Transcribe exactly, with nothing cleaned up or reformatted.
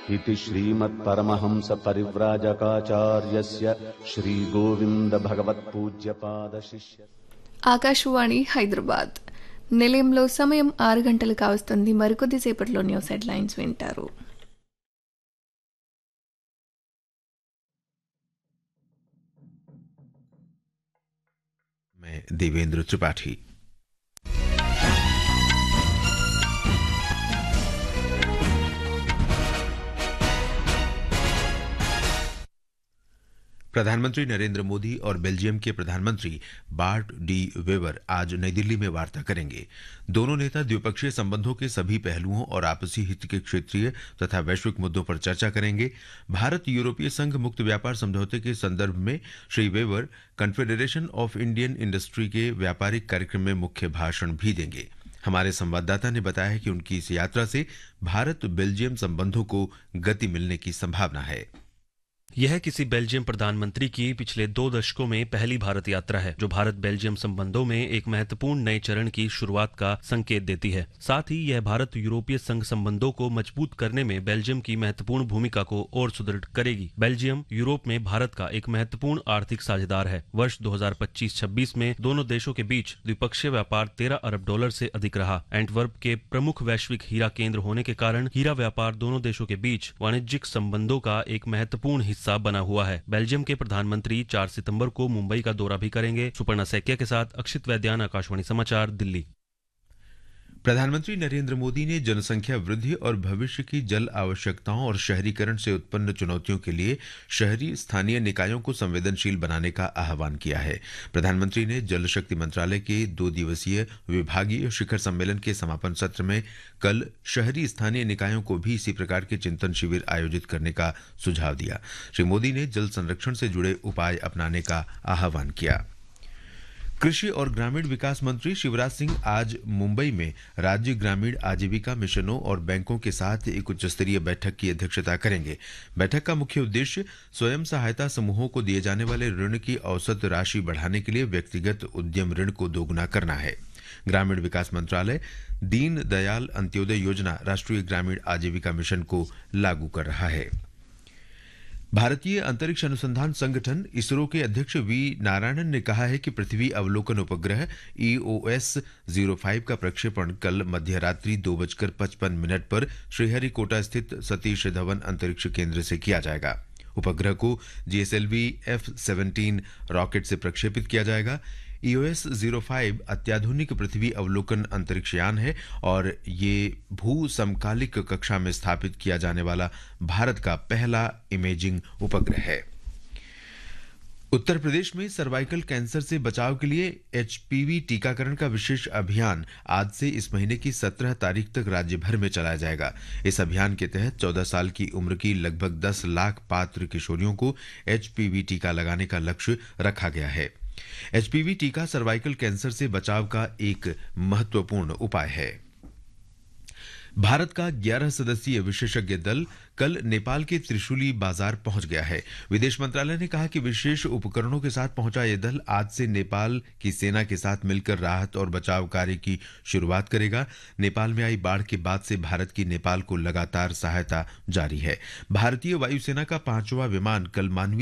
इति श्रीमत्परमहंस परिव्राजकाचार्यस्य श्रीगोविंद भगवत्पूज्यपाद शिष्य ఆకాశవాణి హైదరాబాద్ నిలయంలో సమయం ఆరు గంటలు కావస్తుంది. మరికొద్దిసేపట్లో న్యూస్ హెడ్లైన్స్ వింటారు. मैं देवेंद्र त्रिपाठी। प्रधानमंत्री नरेंद्र मोदी और बेल्जियम के प्रधानमंत्री बार्ट डी वेवर आज नई दिल्ली में वार्ता करेंगे। दोनों नेता द्विपक्षीय संबंधों के सभी पहलुओं और आपसी हित के क्षेत्रीय तथा वैश्विक मुद्दों पर चर्चा करेंगे। भारत यूरोपीय संघ मुक्त व्यापार समझौते के संदर्भ में Shri waiver confederation of Indian industry के व्यापारिक कार्यक्रम में मुख्य भाषण भी देंगे। हमारे संवाददाता ने बताया है कि उनकी इस यात्रा से भारत बेल्जियम संबंधों को गति मिलने की संभावना है। यह किसी बेल्जियम प्रधानमंत्री की पिछले दो दशकों में पहली भारत यात्रा है, जो भारत बेल्जियम संबंधों में एक महत्वपूर्ण नए चरण की शुरुआत का संकेत देती है। साथ ही यह भारत यूरोपीय संघ संबंधों को मजबूत करने में बेल्जियम की महत्वपूर्ण भूमिका को और सुदृढ़ करेगी। बेल्जियम यूरोप में भारत का एक महत्वपूर्ण आर्थिक साझेदार है। वर्ष दो हजार पच्चीस छब्बीस में दोनों देशों के बीच द्विपक्षीय व्यापार तेरह अरब डॉलर से अधिक रहा। एंटवर्प के प्रमुख वैश्विक हीरा केंद्र होने के कारण हीरा व्यापार दोनों देशों के बीच वाणिज्यिक संबंधों का एक महत्वपूर्ण हिस्सा बना हुआ है। बेल्जियम के प्रधानमंत्री चार सितंबर को मुंबई का दौरा भी करेंगे। सुपर्णा सैकिया के साथ अक्षित वैद्यान, आकाशवाणी समाचार, दिल्ली। प्रधानमंत्री नरेंद्र मोदी ने जनसंख्या वृद्धि और भविष्य की जल आवश्यकताओं और शहरीकरण से उत्पन्न चुनौतियों के लिए शहरी स्थानीय निकायों को संवेदनशील बनाने का आह्वान किया है। प्रधानमंत्री ने जल शक्ति मंत्रालय के दो दिवसीय विभागीय शिखर सम्मेलन के समापन सत्र में कल शहरी स्थानीय निकायों को भी इसी प्रकार के चिंतन शिविर आयोजित करने का सुझाव दिया। श्री मोदी ने जल संरक्षण से जुड़े उपाय अपनाने का आह्वान किया। कृषि और ग्रामीण विकास मंत्री शिवराज सिंह आज मुंबई में राज्य ग्रामीण आजीविका मिशनों और बैंकों के साथ एक उच्च स्तरीय बैठक की अध्यक्षता करेंगे। बैठक का मुख्य उद्देश्य स्वयं सहायता समूहों को दिए जाने वाले ऋण की औसत राशि बढ़ाने के लिए व्यक्तिगत उद्यम ऋण को दोगुना करना है। ग्रामीण विकास मंत्रालय दीन दयाल अंत्योदय योजना राष्ट्रीय ग्रामीण आजीविका मिशन को लागू कर रहा है। भारतीय अंतरिक्ष अनुसंधान संगठन इसरो के अध्यक्ष वी नारायणन ने कहा है कि पृथ्वी अवलोकन उपग्रह ई ओ एस जीरो फाइव का प्रक्षेपण कल मध्य रात्रि दो बजकर पचपन मिनट पर श्रीहरिकोटा स्थित सतीश धवन अंतरिक्ष केंद्र से किया जाएगा। उपग्रह को G S L V F seventeen rocket से प्रक्षेपित किया जाएगा। ई ओ एस जीरो फाइव अत्याधुनिक पृथ्वी अवलोकन अंतरिक्ष यान है और ये भू समकालिक कक्षा में स्थापित किया जाने वाला भारत का पहला इमेजिंग उपग्रह है। उत्तर प्रदेश में सर्वाइकल कैंसर से बचाव के लिए एच पी वी टीकाकरण का विशेष अभियान आज से इस महीने की सत्रह तारीख तक राज्य भर में चलाया जाएगा। इस अभियान के तहत चौदह साल की उम्र की लगभग दस लाख पात्र किशोरियों को एच पी वी टीका लगाने का लक्ष्य रखा गया है। एच पी वी टीका सर्वाइकल कैंसर से बचाव का एक महत्वपूर्ण उपाय है। भारत का ग्यारह सदस्यीय विशेषज्ञ दल कल नेपाल के त्रिशूली बाजार पहुंच गया है। विदेश मंत्रालय ने कहा कि विशेष उपकरणों के साथ पहुंचा यह दल आज से नेपाल की सेना के साथ मिलकर राहत और बचाव कार्य की शुरुआत करेगा। नेपाल में आई बाढ़ के बाद से भारत की नेपाल को लगातार सहायता जारी है। भारतीय वायुसेना का पांचवां विमान कल मानवीय